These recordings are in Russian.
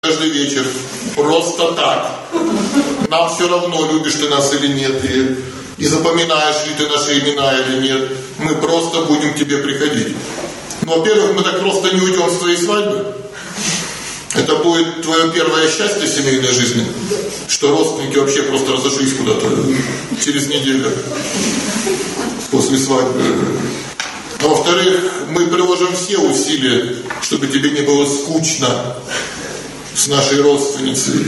каждый вечер. Просто так. Нам все равно, любишь ты нас или нет. И запоминаешь ли ты наши имена или нет. Мы просто будем к тебе приходить. Но, во-первых, мы так просто не уйдем с твоей свадьбы. Это будет твое первое счастье в семейной жизни, что родственники вообще просто разошлись куда-то через неделю после свадьбы. А во-вторых, мы приложим все усилия, чтобы тебе не было скучно с нашей родственницей.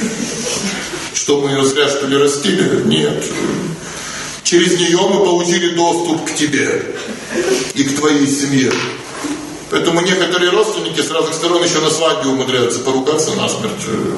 Что мы ее зря, что ли, растили? Нет. Через нее мы получили доступ к тебе и к твоей семье. Поэтому некоторые родственники с разных сторон еще на свадьбе умудряются поругаться насмерть.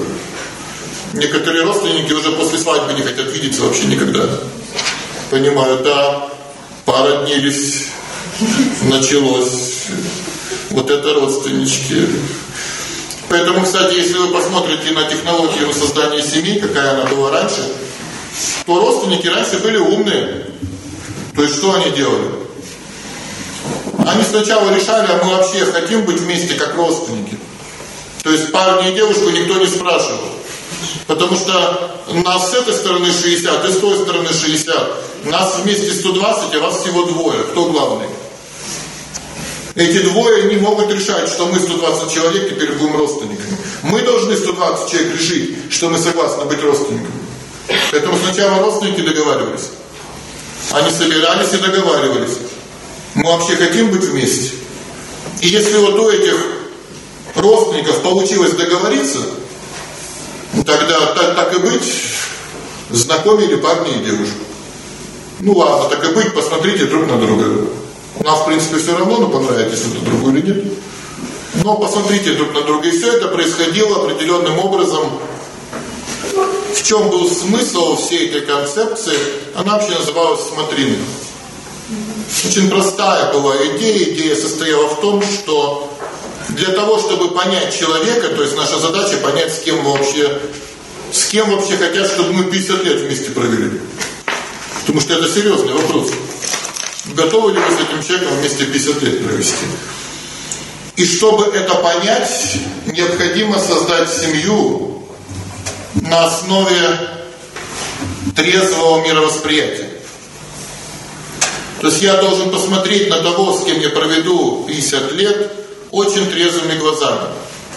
Некоторые родственники уже после свадьбы не хотят видеться вообще никогда. Понимаю, да, породнились, началось. Вот это родственнички. Поэтому, кстати, если вы посмотрите на технологию создания семьи, какая она была раньше, то родственники раньше были умные. То есть что они делали? Они сначала решали, а мы вообще хотим быть вместе как родственники. То есть парня и девушку никто не спрашивал. Потому что нас с этой стороны 60, и с той стороны 60. Нас вместе 120, а вас всего двое. Кто главный? Эти двое не могут решать, что мы 120 человек теперь будем родственниками. Мы должны 120 человек решить, что мы согласны быть родственниками. Поэтому сначала родственники договаривались. Они собирались и договаривались. Мы вообще хотим быть вместе. И если вот у этих родственников получилось договориться, тогда так и быть, знакомили парня и девушку. Ну ладно, так и быть, посмотрите друг на друга. Нам, в принципе, все равно, но понравитесь друг другу или нет. Но посмотрите друг на друга. И все это происходило определенным образом. В чем был смысл всей этой концепции? Она вообще называлась смотрины. Очень простая была идея. Идея состояла в том, что для того, чтобы понять человека, то есть наша задача понять, с кем вообще хотят, чтобы мы 50 лет вместе провели. Потому что это серьезный вопрос. Готовы ли вы с этим человеком вместе 50 лет провести? И чтобы это понять, необходимо создать семью на основе трезвого мировосприятия. То есть я должен посмотреть на того, с кем я проведу 50 лет, очень трезвыми глазами.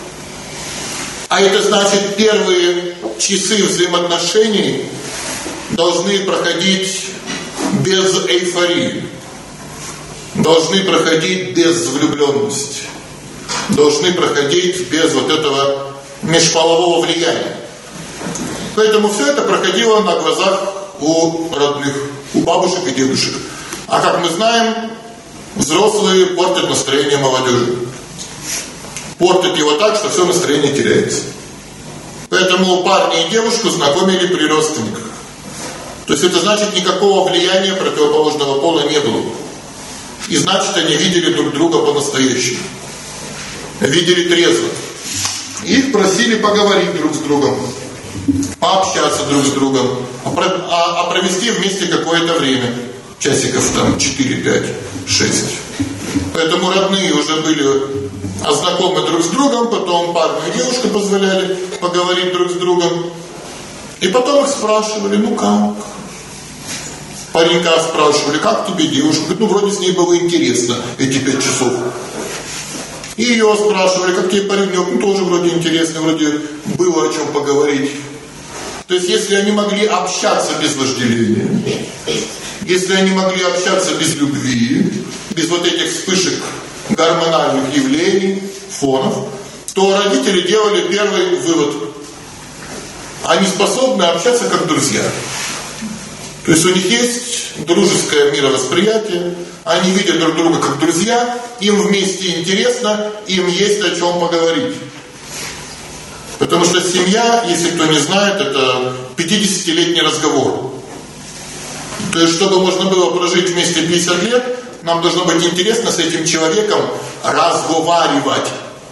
А это значит, первые часы взаимоотношений должны проходить без эйфории, должны проходить без влюбленности, должны проходить без вот этого межполового влияния. Поэтому все это проходило на глазах у родных, у бабушек и дедушек. А как мы знаем, взрослые портят настроение молодежи. Портят его так, что все настроение теряется. Поэтому парня и девушку знакомили при родственниках. То есть это значит, никакого влияния противоположного пола не было. И значит, они видели друг друга по-настоящему. Видели трезво. Их просили поговорить друг с другом, пообщаться друг с другом, а провести вместе какое-то время. Часиков там 4, 5, 6. Поэтому родные уже были ознакомы друг с другом, потом парню и девушка позволяли поговорить друг с другом. И потом их спрашивали, ну как? Паренька спрашивали, как тебе девушка? Говорит, ну вроде с ней было интересно эти 5 часов. И ее спрашивали, как тебе паренек? Ну тоже вроде интересно, вроде было о чем поговорить. То есть если они могли общаться без вожделения, если они могли общаться без любви, без вот этих вспышек гормональных явлений, фонов, то родители делали первый вывод. Они способны общаться как друзья. То есть у них есть дружеское мировосприятие, они видят друг друга как друзья, им вместе интересно, им есть о чем поговорить. Потому что семья, если кто не знает, это 50-летний разговор. То есть, чтобы можно было прожить вместе 50 лет, нам должно быть интересно с этим человеком разговаривать.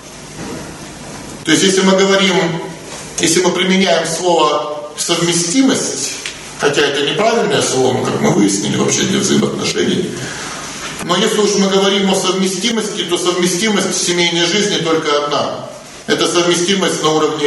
То есть, если мы применяем слово совместимость, хотя это неправильное слово, как мы выяснили вообще для взаимоотношений, но если уж мы говорим о совместимости, то совместимость в семейной жизни только одна. Это совместимость на уровне